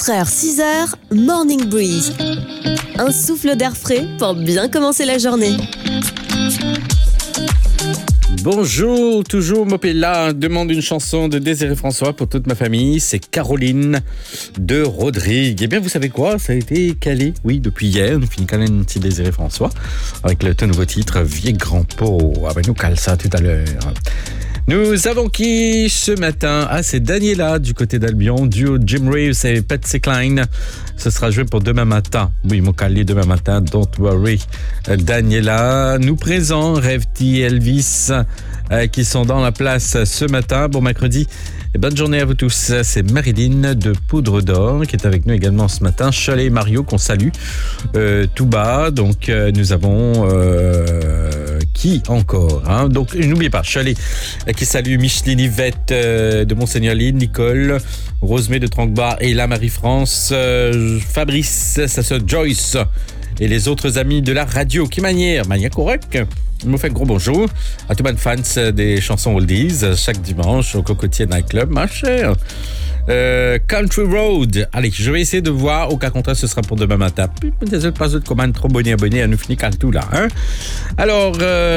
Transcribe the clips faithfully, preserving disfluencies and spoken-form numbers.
quatre heures, six heures, Morning Breeze. Un souffle d'air frais pour bien commencer la journée. Bonjour, toujours Mopella demande une chanson de Désiré François pour toute ma famille. C'est Caroline de Rodrigue. Eh bien, vous savez quoi? Ça a été calé, oui, depuis hier. Nous finissons quand même un petit Désiré François avec le tout nouveau titre Vieux Grand Pot. Ah ben, nous cale ça tout à l'heure. Nous avons qui ce matin? Ah, c'est Daniela du côté d'Albion, duo Jim Reeves et Patsy Cline. Ce sera joué pour demain matin. Oui, mon calé demain matin, don't worry. Daniela, nous présent Rêve-T, Elvis, euh, qui sont dans la place ce matin. Bon mercredi. Et bonne journée à vous tous. C'est Marilyn de Poudre d'Or qui est avec nous également ce matin. Chalet et Mario qu'on salue euh, tout bas. Donc euh, nous avons euh, qui encore hein? Donc n'oubliez pas Chalet euh, qui salue Micheline Yvette euh, de Monseigneur-Lille, Nicole, Rosemée de Tranquebar et la Marie-France, euh, Fabrice, sa sœur Joyce et les autres amis de la radio. Qui manière, manière correcte. Je me fais gros bonjour à tous les fans des chansons oldies chaque dimanche au Cocotier Night Club, ma chère. Euh, Country Road. Allez, je vais essayer de voir. Au cas contraire, ce sera pour demain matin. Désolé, pas de commande trop bonne abonné à nous finir tout là. Hein? Alors,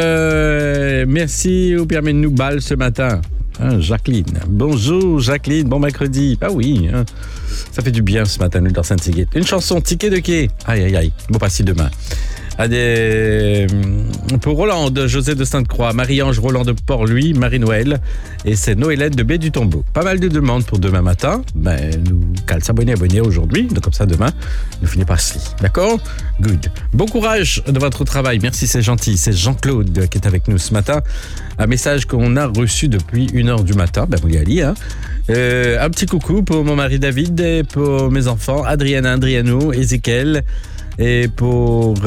euh, merci au permis de nous balle ce matin. Hein, Jacqueline. Bonjour Jacqueline, bon mercredi. Ah oui, hein, ça fait du bien ce matin nous dans Saint-Séguier. Une chanson, ticket de quai. Aïe aïe aïe, bon pas si demain. À des... Pour Roland, José de Sainte-Croix, Marie-Ange Roland de Port-Louis, Marie-Noël et c'est Noëlette de Baie du Tombeau. Pas mal de demandes pour demain matin. Ben, nous calme s'abonner, abonner aujourd'hui. Donc comme ça, demain, nous finissons par se. D'accord? Good. Bon courage de votre travail. Merci, c'est gentil. C'est Jean-Claude qui est avec nous ce matin. Un message qu'on a reçu depuis une heure du matin. Ben, vous y allez, hein? Euh, un petit coucou pour mon mari David et pour mes enfants, Adriana, Adriano, Ezekiel, et pour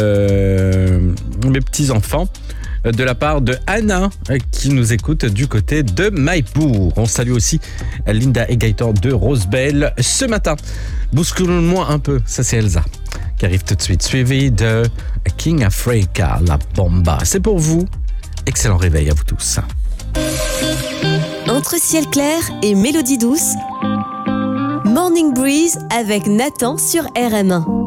euh, mes petits-enfants de la part de Anna qui nous écoute du côté de Maïpour. On salue aussi Linda et Gaëtan de Rosebelle ce matin. Bouscule-moi un peu, ça c'est Elsa qui arrive tout de suite, suivi de King Africa, la bomba. C'est pour vous. Excellent réveil à vous tous. Entre ciel clair et mélodie douce, Morning Breeze avec Nathan sur R M un.